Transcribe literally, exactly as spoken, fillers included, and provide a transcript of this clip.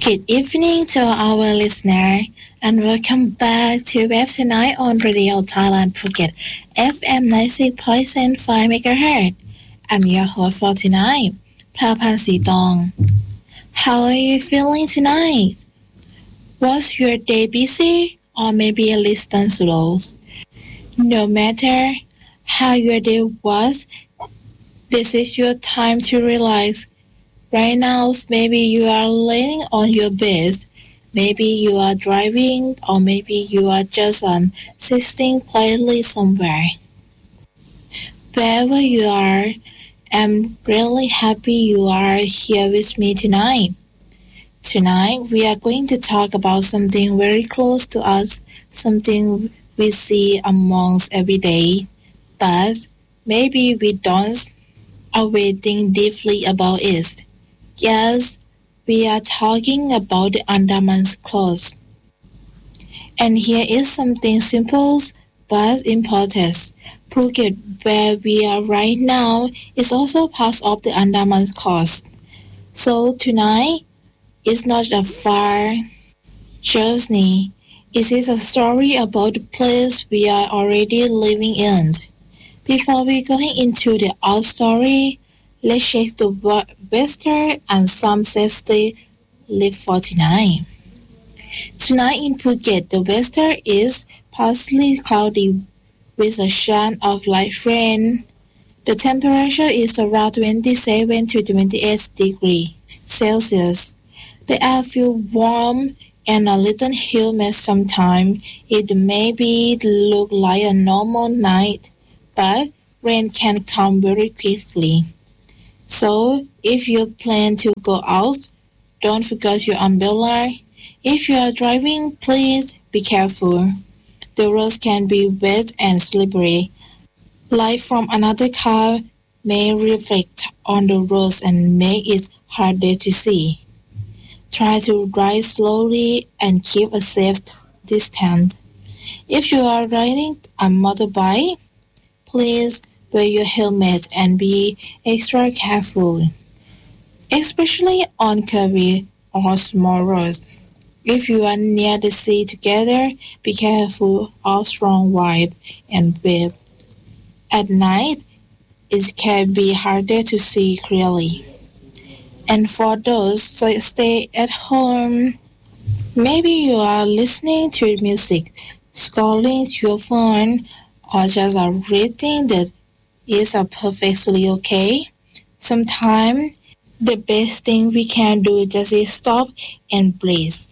Good evening to our listener and welcome back to Web Tonight on Radio Thailand Phuket F M ninety-six point five megahertz. I'm your host for tonight, Prapan Sitong. How are you feeling tonight? Was your day busy or maybe a little slow? No matter how your day was, this is your time to relax. Right now, maybe you are laying on your bed, maybe you are driving, or maybe you are just um, sitting quietly somewhere. Wherever you are, I'm really happy you are here with me tonight. Tonight, we are going to talk about something very close to us, something we see amongst every day, but maybe we don't always think deeply about it. Yes, we are talking about the Andaman's clause. And here is something simple but important. Phuket, where we are right now, is also part of the Andaman's clause. So tonight is not a far journey. It is a story about the place we are already living in. Before we go into the out story, let's check the weather and some safety live for tonight. Tonight in Phuket, the weather is partly cloudy with a chance of light rain. The temperature is around twenty-seven to twenty-eight degrees Celsius. The air feels warm and a little humid sometimes. It may be look like a normal night, but rain can come very quickly. So, if you plan to go out, don't forget your umbrella. If you are driving, please be careful. The roads can be wet and slippery. Light from another car may reflect on the roads and make it harder to see. Try to drive slowly and keep a safe distance. If you are riding a motorbike, please wear your helmet and be extra careful, especially on curvy or small roads. If you are near the sea together, be careful of strong wind and wave. At night, it can be harder to see clearly. And for those that stay at home, maybe you are listening to music, scrolling your phone, or just are reading the is a perfectly okay. Sometimes the best thing we can do just is stop and breathe.